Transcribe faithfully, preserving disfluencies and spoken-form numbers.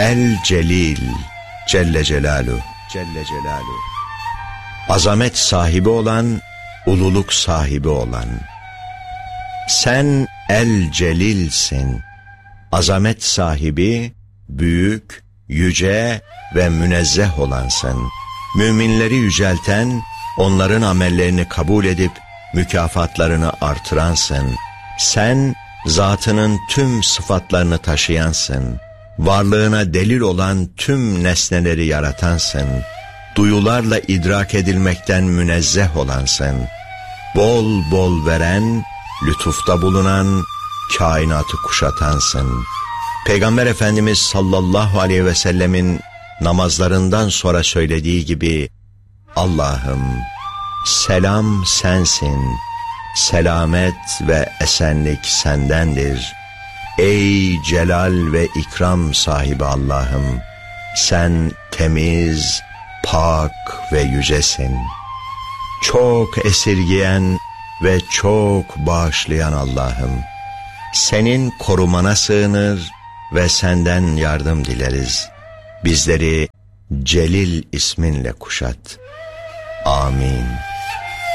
El Celil Celle Celaluhu Celle Celaluhu. Azamet sahibi olan, ululuk sahibi olan. Sen El Celil'sin. Azamet sahibi, büyük, yüce ve münezzeh olansın. Müminleri yücelten, onların amellerini kabul edip mükafatlarını artıransın. Sen zatının tüm sıfatlarını taşıyansın. Varlığına delil olan tüm nesneleri yaratansın. Duyularla idrak edilmekten münezzeh olansın. Bol bol veren, lütufta bulunan, kainatı kuşatansın. Peygamber Efendimiz sallallahu aleyhi ve sellemin namazlarından sonra söylediği gibi, Allah'ım selam sensin, selamet ve esenlik sendendir. Ey celal ve ikram sahibi Allah'ım, sen temiz, pak ve yücesin. Çok esirgeyen ve çok bağışlayan Allah'ım, senin korumana sığınır ve senden yardım dileriz. Bizleri Celil isminle kuşat. Amin.